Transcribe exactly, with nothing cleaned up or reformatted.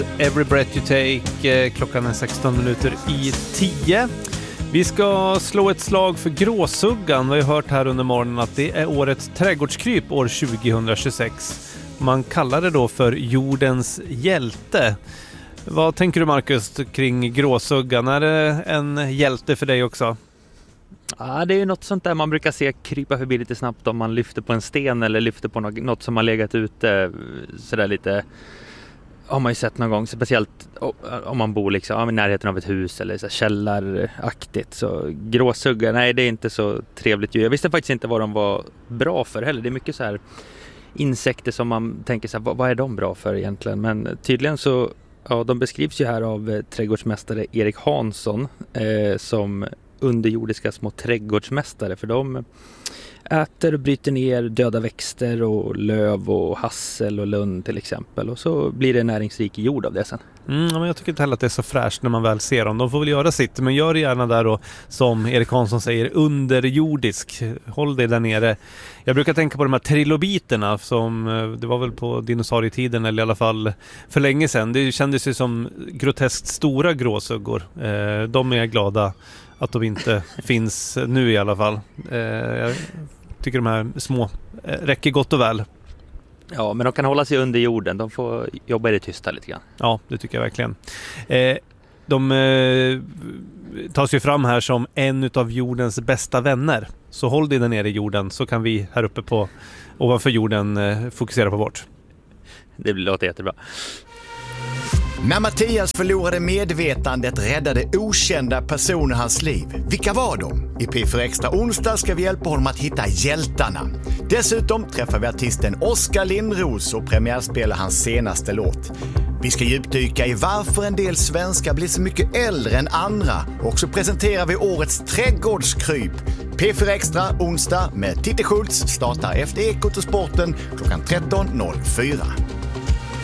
Every breath you take. Klockan är sexton minuter i tio. Vi ska slå ett slag för gråsuggan. Vi har hört här under morgonen att det är årets trädgårdskryp år tjugohundratjugosex. Man kallar det då för jordens hjälte. Vad tänker du, Marcus, kring gråsuggan? Är det en hjälte för dig också? Ja, det är ju något sånt där man brukar se krypa förbi lite snabbt om man lyfter på en sten eller lyfter på något som har legat ute sådär lite. Har man ju sett någon gång, speciellt om man bor liksom i närheten av ett hus eller så källaraktigt. Så gråsugga, nej, det är inte så trevligt. Jag visste faktiskt inte vad de var bra för heller. Det är mycket så här insekter som man tänker så här, vad, vad är de bra för egentligen? Men tydligen så, ja, de beskrivs ju här av eh, trädgårdsmästare Erik Hansson eh, som underjordiska små trädgårdsmästare, för de äter och bryter ner döda växter och löv och hassel och lund till exempel, och så blir det näringsrik jord av det sen. Mm, men jag tycker inte heller att det är så fräscht när man väl ser dem. De får väl göra sitt, men gör det gärna där då, som Erik Hansson säger, underjordisk. Håll dig där nere. Jag brukar tänka på de här trilobiterna som, det var väl på dinosaurietiden eller i alla fall för länge sedan. Det kändes ju som groteskt stora gråsuggor. Eh, de är glada att de inte finns nu i alla fall. Eh, jag tycker de här små eh, räcker gott och väl. Ja, men de kan hålla sig under jorden. De får jobba i det tysta lite grann. Ja, det tycker jag verkligen. Eh, de eh, tas ju fram här som en av jordens bästa vänner. Så håll dig där nere i jorden, så kan vi här uppe på ovanför jorden eh, fokusera på vårt. Det låter jättebra. När Mattias förlorade medvetandet räddade okända personer hans liv. Vilka var de? I P fyra Extra onsdag ska vi hjälpa honom att hitta hjältarna. Dessutom träffar vi artisten Oskar Lindros och premiärspelar hans senaste låt. Vi ska djupdyka i varför en del svenskar blir så mycket äldre än andra. Och så presenterar vi årets trädgårdskryp. P fyra Extra onsdag med Titti Schultz startar efter Ekot och Sporten klockan tretton noll fyra.